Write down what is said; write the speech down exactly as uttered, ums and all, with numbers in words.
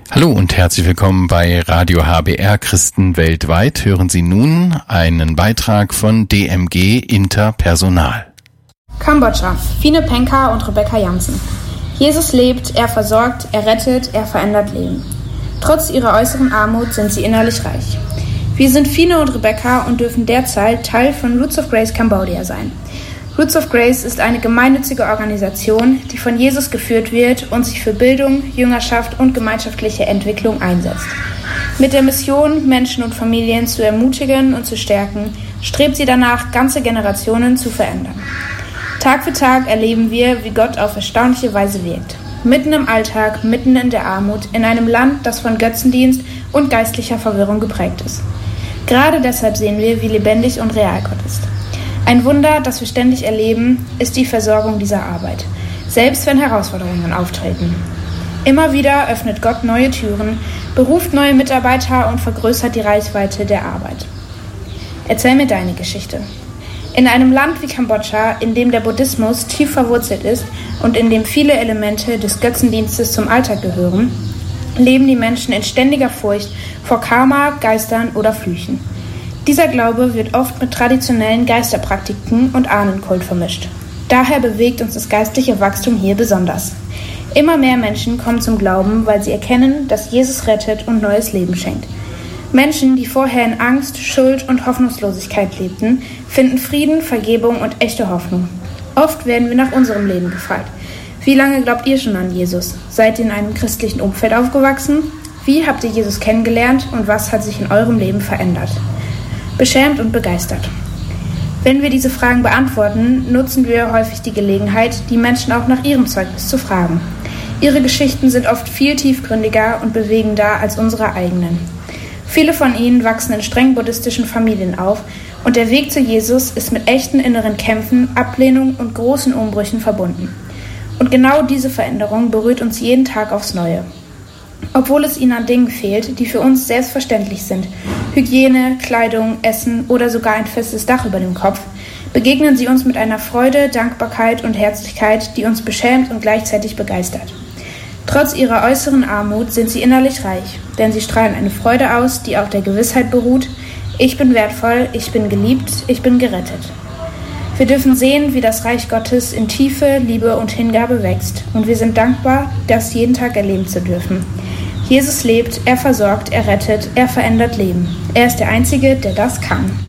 Hallo und herzlich willkommen bei Radio H B R Christen weltweit. Hören Sie nun einen Beitrag von D M G Interpersonal. Kambodscha, Fine Penka und Rebecca Jansen. Jesus lebt, er versorgt, er rettet, er verändert Leben. Trotz ihrer äußeren Armut sind sie innerlich reich. Wir sind Fine und Rebecca und dürfen derzeit Teil von Roots of Grace Cambodia sein. Roots of Grace ist eine gemeinnützige Organisation, die von Jesus geführt wird und sich für Bildung, Jüngerschaft und gemeinschaftliche Entwicklung einsetzt. Mit der Mission, Menschen und Familien zu ermutigen und zu stärken, strebt sie danach, ganze Generationen zu verändern. Tag für Tag erleben wir, wie Gott auf erstaunliche Weise wirkt. Mitten im Alltag, mitten in der Armut, in einem Land, das von Götzendienst und geistlicher Verwirrung geprägt ist. Gerade deshalb sehen wir, wie lebendig und real Gott ist. Ein Wunder, das wir ständig erleben, ist die Versorgung dieser Arbeit, selbst wenn Herausforderungen auftreten. Immer wieder öffnet Gott neue Türen, beruft neue Mitarbeiter und vergrößert die Reichweite der Arbeit. Erzähl mir deine Geschichte. In einem Land wie Kambodscha, in dem der Buddhismus tief verwurzelt ist und in dem viele Elemente des Götzendienstes zum Alltag gehören, leben die Menschen in ständiger Furcht vor Karma, Geistern oder Flüchen. Dieser Glaube wird oft mit traditionellen Geisterpraktiken und Ahnenkult vermischt. Daher bewegt uns das geistliche Wachstum hier besonders. Immer mehr Menschen kommen zum Glauben, weil sie erkennen, dass Jesus rettet und neues Leben schenkt. Menschen, die vorher in Angst, Schuld und Hoffnungslosigkeit lebten, finden Frieden, Vergebung und echte Hoffnung. Oft werden wir nach unserem Leben gefragt. Wie lange glaubt ihr schon an Jesus? Seid ihr in einem christlichen Umfeld aufgewachsen? Wie habt ihr Jesus kennengelernt und was hat sich in eurem Leben verändert? Beschämt und begeistert. Wenn wir diese Fragen beantworten, nutzen wir häufig die Gelegenheit, die Menschen auch nach ihrem Zeugnis zu fragen. Ihre Geschichten sind oft viel tiefgründiger und bewegender als unsere eigenen. Viele von ihnen wachsen in streng buddhistischen Familien auf und der Weg zu Jesus ist mit echten inneren Kämpfen, Ablehnung und großen Umbrüchen verbunden. Und genau diese Veränderung berührt uns jeden Tag aufs Neue. Obwohl es ihnen an Dingen fehlt, die für uns selbstverständlich sind, Hygiene, Kleidung, Essen oder sogar ein festes Dach über dem Kopf, begegnen sie uns mit einer Freude, Dankbarkeit und Herzlichkeit, die uns beschämt und gleichzeitig begeistert. Trotz ihrer äußeren Armut sind sie innerlich reich, denn sie strahlen eine Freude aus, die auf der Gewissheit beruht: Ich bin wertvoll, ich bin geliebt, ich bin gerettet. Wir dürfen sehen, wie das Reich Gottes in Tiefe, Liebe und Hingabe wächst, und wir sind dankbar, das jeden Tag erleben zu dürfen. Jesus lebt, er versorgt, er rettet, er verändert Leben. Er ist der Einzige, der das kann.